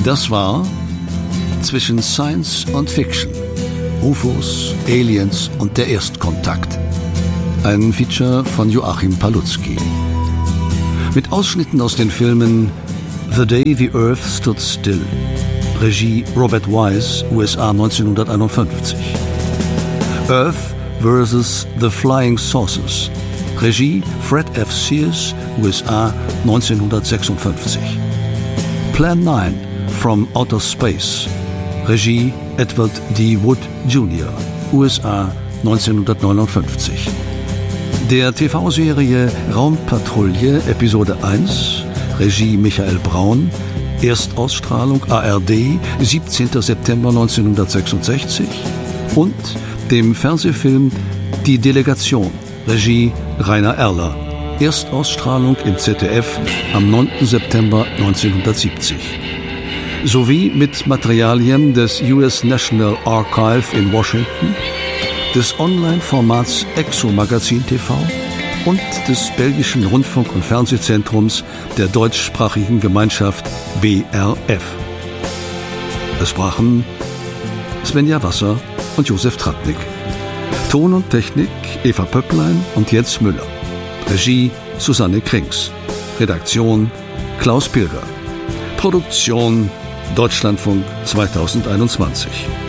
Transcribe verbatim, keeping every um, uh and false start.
Das war Zwischen Science und Fiction, U F Os, Aliens und der Erstkontakt. Ein Feature von Joachim Palutzky. Mit Ausschnitten aus den Filmen The Day the Earth Stood Still, Regie Robert Wise, U S A neunzehnhunderteinundfünfzig. Earth versus the Flying Saucers, Regie Fred F. Sears, U S A neunzehnhundertsechsundfünfzig. Plan neun, From Outer Space, Regie Edward D. Wood Junior, U S A neunzehnhundertneunundfünfzig. Der T V-Serie Raumpatrouille Episode eins, Regie Michael Braun, Erstausstrahlung A R D, siebzehnter September neunzehnhundertsechsundsechzig, und dem Fernsehfilm Die Delegation, Regie Rainer Erler, Erstausstrahlung im Z D F am neunten September neunzehnhundertsiebzig. Sowie mit Materialien des U S National Archive in Washington, des Online-Formats Exo-Magazin T V und des belgischen Rundfunk- und Fernsehzentrums der deutschsprachigen Gemeinschaft B R F. Es sprachen Svenja Wasser und Josef Tratnik. Ton und Technik Eva Pöpplein und Jens Müller. Regie Susanne Krings. Redaktion Klaus Pilger. Produktion Deutschlandfunk zweitausendeinundzwanzig.